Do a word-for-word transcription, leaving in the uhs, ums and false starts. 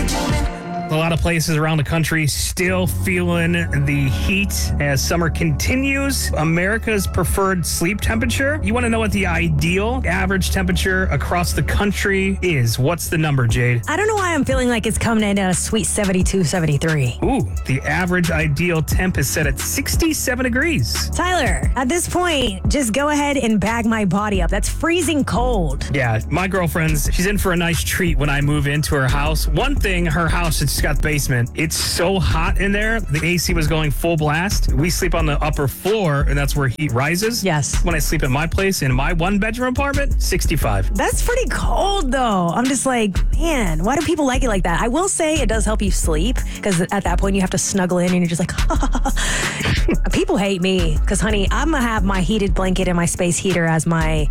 A lot of places around the country still feeling the heat as summer continues. America's preferred sleep temperature. You want to know what the ideal average temperature across the country is? What's the number, Jade? I don't know why I'm feeling like it's coming in at a sweet seventy-two, seventy-three. Ooh, the average ideal temp is set at sixty-seven degrees. Tyler, at this point, just go ahead and bag my body up. That's freezing cold. Yeah, my girlfriend's, she's in for a nice treat when I move into her house. One thing, her house, it's got the basement. It's so hot in there. The A C was going full blast. We sleep on the upper floor, and that's where heat rises. Yes. When I sleep at my place in my one-bedroom apartment, sixty-five. That's pretty cold, though. I'm just like, man, why do people like it like that? I will say it does help you sleep, because at that point you have to snuggle in and you're just like, people hate me because, honey, I'm going to have my heated blanket and my space heater as my